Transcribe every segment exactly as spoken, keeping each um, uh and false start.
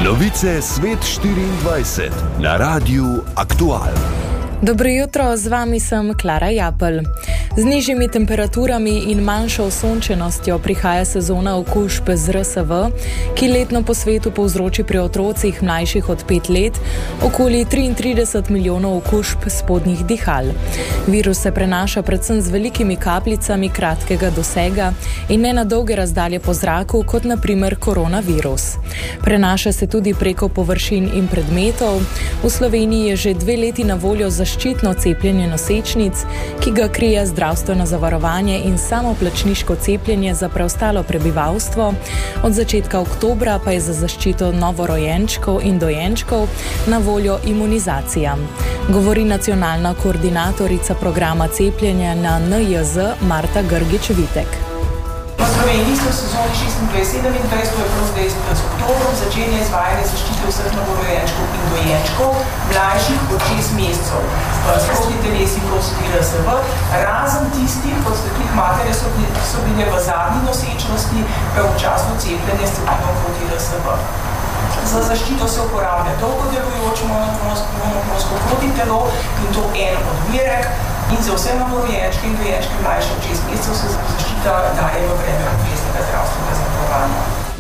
Novice Svet štiriindvajset na Radiu Aktual. Dobro jutro, z vami sem Klara Japelj. Z nižjimi temperaturami in manjšo osončenostjo prihaja sezona okužb z R S V, ki letno po svetu povzroči pri otrocih mlajših od pet let okoli triintrideset milijonov okužb spodnjih dihal. Virus se prenaša predvsem z velikimi kapljicami kratkega dosega in ne na dolge razdalje po zraku, kot na primer koronavirus. Prenaša se tudi preko površin in predmetov. V Sloveniji je že dve leti na voljo zaščitno cepljenje nosečnic, ki ga krije zdravstveno zavarovanje in samoplačniško cepljenje za preostalo prebivalstvo. Od začetka oktobra pa je za zaščito novorojenčkov in dojenčkov na voljo imunizacija. Govori nacionalna koordinatorica programa cepljenja na N J Z Marta Grgič-Vitek. V Sloveniji se v sezoni šestindvajset sedemindvajset, to je prav zdaj s oktobrom, začenja izvajanje zaščite vseh novorojenčkov in dojenčkov, mlajših od šest mesecev. S protitelesi proti R S V, razen tistih, kot ste tudi matere, so, so bile v zadnji nosečnosti, pa v času cepljenja s cepivom proti R S V. Za zaščito se uporablja dolgodelujoče monoklonovsko protitelo in to en odmerek. In za vse novorojenčke in dojenčke mlajše od šest mesecev se zaščita daje v breme obveznega zdravstvenega zavarovanja.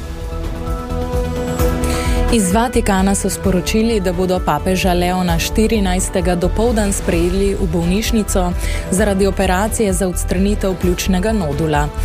Iz Vatikana so sporočili, da bodo papeža Leona štirinajstega dopoldan sprejeli v bolnišnico zaradi operacije za odstranitev pljučnega nodula.